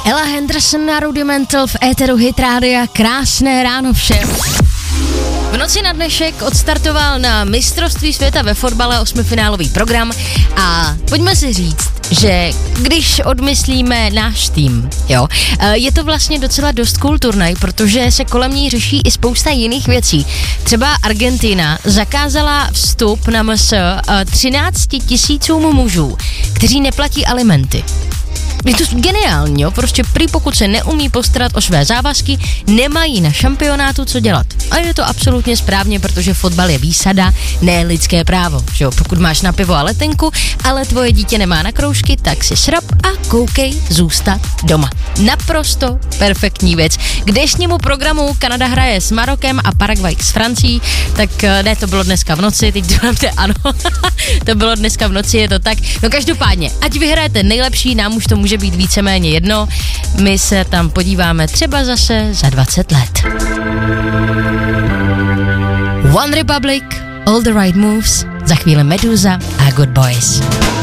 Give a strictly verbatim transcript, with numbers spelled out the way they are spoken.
Ella Henderson na Rudimental v éteru Hit Rádia. Krásné ráno všem. V noci na dnešek odstartoval na mistrovství světa ve fotbale osmifinálový program a pojďme si říct, že když odmyslíme náš tým, jo, je to vlastně docela dost cool turnaj, protože se kolem ní řeší i spousta jiných věcí. Třeba Argentina zakázala vstup na M S třinácti tisícům mužů, kteří neplatí alimenty. Je to geniální, jo? Prostě prý pokud se neumí postarat o své závazky, nemají na šampionátu co dělat. A je to absolutně správně, protože fotbal je výsada, ne lidské právo. Že jo? Pokud máš na pivo a letenku, ale tvoje dítě nemá na kroužky, tak si šrap a koukej zůstat doma. Naprosto perfektní věc. K dnešnímu programu Kanada hraje s Marokem a Paraguay s Francií, tak ne, to bylo dneska v noci, teď děláte ano, to bylo dneska v noci, je to tak. No každopádně, ať vyhrajete nejlepší, nám už to může být víceméně jedno. My se tam podíváme třeba zase za dvacet let. One Republic, All the Right Moves, za chvíli Meduza a Good Boys.